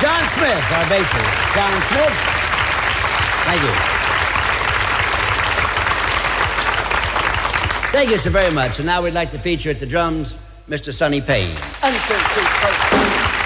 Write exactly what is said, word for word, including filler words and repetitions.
John Smith, our bassist. John Smith. Thank you. Thank you so very much. And now we'd like to feature at the drums, Mister Sonny Payne.